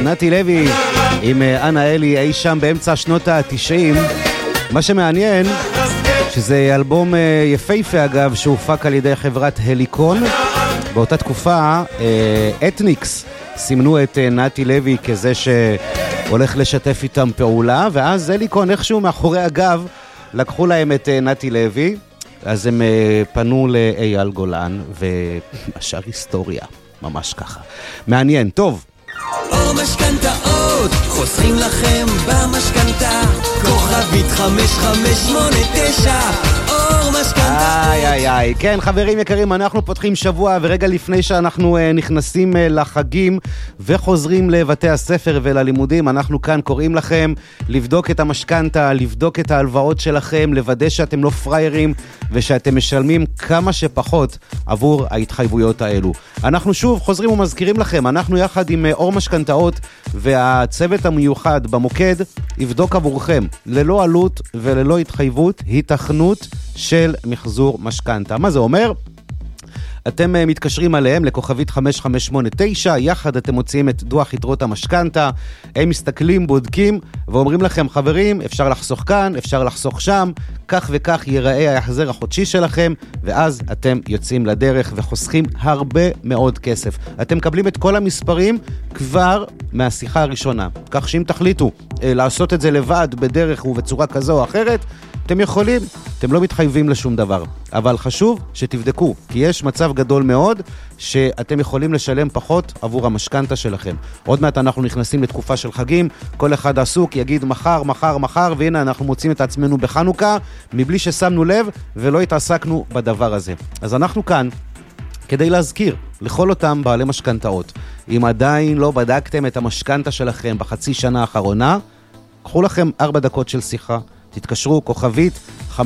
נתי לוי עם אנה אלי אי שם באמצע שנות ה-90. מה שמעניין שזה אלבום יפהפה אגב שהופק על ידי חברת הליקון. באותה תקופה אתניקס סימנו את נתי לוי כזה שהולך לשתף איתם פעולה, ואז הליקון איכשהו מאחורי הגב לקחו להם את נתי לוי, אז הם פנו לאייל גולן והשאר היסטוריה, ממש ככה. מעניין, טוב. אור משכנתאות, חוסכים לכם במשכנתה, כוכבית 5589, אור משכנתאות. איי, כן חברים יקרים, אנחנו פותחים שבוע, ורגע לפני שאנחנו נכנסים לחגים וחוזרים לבתי הספר וללימודים, אנחנו כאן קוראים לכם לבדוק את המשכנתה, לבדוק את ההלוואות שלכם, לוודא שאתם לא פריירים ושאתם משלמים כמה שפחות עבור ההתחייבויות האלו. אנחנו שוב חוזרים ומזכירים לכם, אנחנו יחד עם אור משכנתאות והצוות המיוחד במוקד יבדוק עבורכם ללא עלות וללא התחייבות היתכנות של מחזור משכנתה. מה זה אומר? אתם מתקשרים עליהם לכוכבית 5589, יחד אתם מוציאים את דוח יתרות המשכנתה, הם מסתכלים, בודקים ואומרים לכם, חברים, אפשר לחסוך כאן, אפשר לחסוך שם, כך וכך ייראה ההחזר החודשי שלכם, ואז אתם יוצאים לדרך וחוסכים הרבה מאוד כסף. אתם מקבלים את כל המספרים כבר מהשיחה הראשונה, כך שאם תחליטו לעשות את זה לבד בדרך ובצורה כזו או אחרת, אתם יכולים, אתם לא מתחייבים לשום דבר. אבל חשוב שתבדקו, כי יש מצב גדול מאוד שאתם יכולים לשלם פחות עבור המשכנתה שלכם. עוד מעט אנחנו נכנסים לתקופה של חגים, כל אחד עסוק יגיד מחר, והנה אנחנו מוצאים את עצמנו בחנוכה, מבלי ששמנו לב ולא התעסקנו בדבר הזה. אז אנחנו כאן כדי להזכיר לכל אותם בעלי משכנתאות, אם עדיין לא בדקתם את המשכנתה שלכם בחצי שנה האחרונה, קחו לכם 4 דקות של שיחה, תתקשרו, כוכבית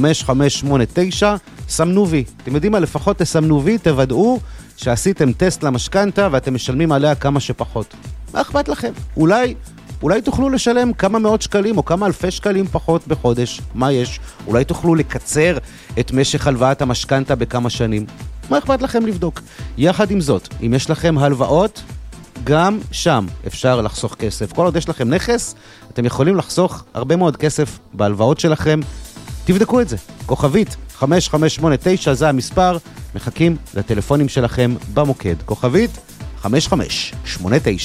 5589, סמנו וי. אתם יודעים מה? לפחות תסמנו וי, תוודאו שעשיתם טסט למשכנתה ואתם משלמים עליה כמה שפחות. מה אכפת לכם? אולי תוכלו לשלם כמה מאות שקלים או כמה אלפי שקלים פחות בחודש. מה יש? אולי תוכלו לקצר את משך הלוואת המשכנתה בכמה שנים. מה אכפת לכם לבדוק? יחד עם זאת, אם יש לכם הלוואות, גם שם אפשר לחסוך כסף. כל עוד יש לכם נכס, אתם יכולים לחסוך הרבה מאוד כסף בהלוואות שלכם. תבדקו את זה. כוכבית 5589 זה המספר. מחכים לטלפונים שלכם במוקד. כוכבית 5589.